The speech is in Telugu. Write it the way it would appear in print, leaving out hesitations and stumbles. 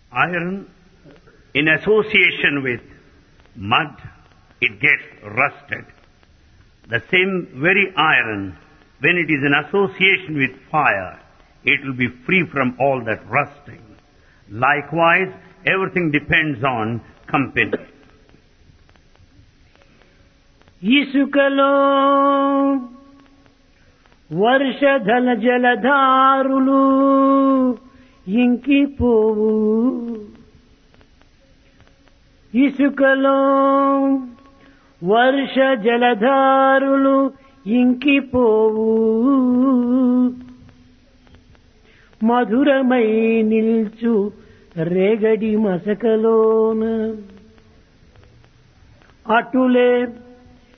Iron, in association with mud, it gets rusted. The same very iron, when it is in association with fire, it will be free from all that rusting. Likewise, everything depends on company. ఇసుకలో వర్షధల జలధారులు ఇంకిపోవు. ఇసుకలో వర్ష జలధారులు ఇంకిపోవు. మధురమై నిల్చు రేగడి మసకలోన అటులే